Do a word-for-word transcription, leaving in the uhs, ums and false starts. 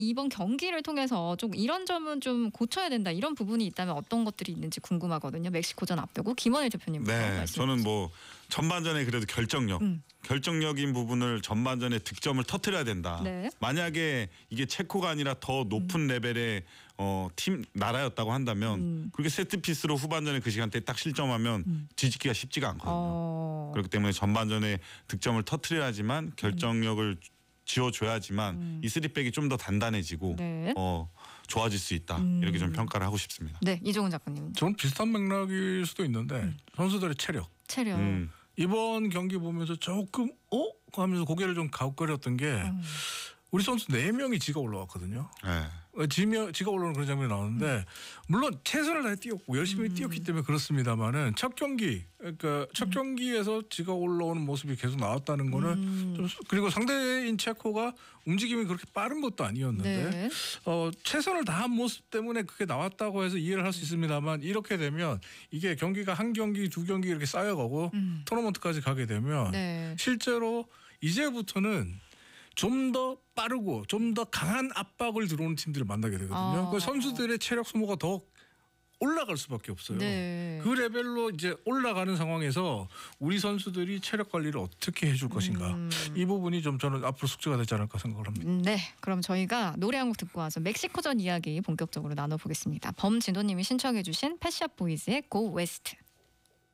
이번 경기를 통해서 좀 이런 점은 좀 고쳐야 된다 이런 부분이 있다면 어떤 것들이 있는지 궁금하거든요. 멕시코전 앞두고 김원일 대표님부터 네, 말씀해 저는 주시죠. 뭐 전반전에 그래도 결정력, 음. 결정력인 부분을 전반전에 득점을 터뜨려야 된다. 네. 만약에 이게 체코가 아니라 더 높은 음. 레벨의 어, 팀 나라였다고 한다면 음. 그렇게 세트피스로 후반전에 그 시간대에 딱 실점하면 음. 뒤집기가 쉽지가 않거든요. 어. 그렇기 때문에 전반전에 득점을 터뜨려야지만 결정력을 음. 지어줘야지만 음. 이 쓰리백이 좀 더 단단해지고 네. 어, 좋아질 수 있다. 음. 이렇게 좀 평가를 하고 싶습니다. 네, 이종훈 작가님. 저는 비슷한 맥락일 수도 있는데 음. 선수들의 체력. 체력. 음. 이번 경기 보면서 조금 어? 하면서 고개를 좀 가웃거렸던 게 음. 우리 선수 네 명이 지가 올라왔거든요. 네. 지며, 지가 올라오는 그런 장면이 나오는데 음. 물론 최선을 다해 뛰었고 열심히 음. 뛰었기 때문에 그렇습니다만은 첫 경기 그러니까 첫 음. 경기에서 지가 올라오는 모습이 계속 나왔다는 거는 음. 좀 그리고 상대인 체코가 움직임이 그렇게 빠른 것도 아니었는데 네. 어, 최선을 다한 모습 때문에 그게 나왔다고 해서 이해를 할 수 있습니다만 이렇게 되면 이게 경기가 한 경기 두 경기 이렇게 쌓여가고 음. 토너먼트까지 가게 되면 네. 실제로 이제부터는 좀 더 빠르고 좀 더 강한 압박을 들어오는 팀들을 만나게 되거든요. 아. 그 선수들의 체력 소모가 더 올라갈 수밖에 없어요. 네. 그 레벨로 이제 올라가는 상황에서 우리 선수들이 체력 관리를 어떻게 해줄 것인가. 음. 이 부분이 좀 저는 앞으로 숙제가 되지 않을까 생각을 합니다. 네, 그럼 저희가 노래 한 곡 듣고 와서 멕시코전 이야기 본격적으로 나눠보겠습니다. 범진호님이 신청해 주신 펫샵 보이즈의 Go West.